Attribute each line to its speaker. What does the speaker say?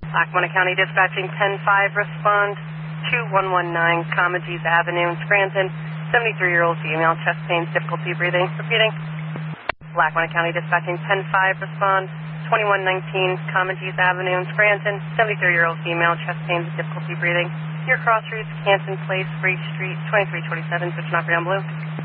Speaker 1: Lackawanna County Dispatching 10-5, respond 2119 Comegys Avenue in Scranton. 73-year-old female, chest pains, difficulty breathing. Repeating. Lackawanna County Dispatching 10-5, respond 2119 Comegys Avenue in Scranton. 73-year-old female, chest pains, difficulty breathing. Your cross routes, Canton Place, Grace Street, 2327, switching off down blue.